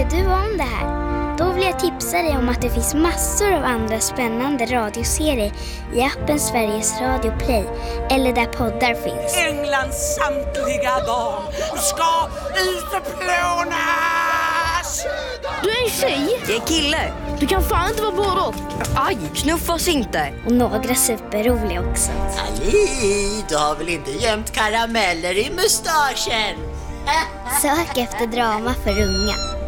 du om det här? Då vill jag tipsa dig om att det finns massor av andra spännande radioserier i appen Sveriges Radio Play eller där poddar finns. Englands samtliga barn ska utplånas! Du är en tjej! Det är kille! Du kan fan inte vara både och. Aj, knuffas inte! Och några superroliga också. Ali, du har väl inte gömt karameller i mustaschen? Sök efter drama för unga